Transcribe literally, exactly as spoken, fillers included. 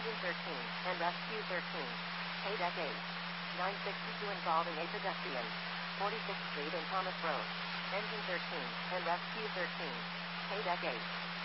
Engine thirteen, and Rescue thirteen. Paydeck eight. nine sixty-two involving a pedestrian. forty-sixth Street and Thomas Road. Engine thirteen, and Rescue thirteen. Paydeck eight.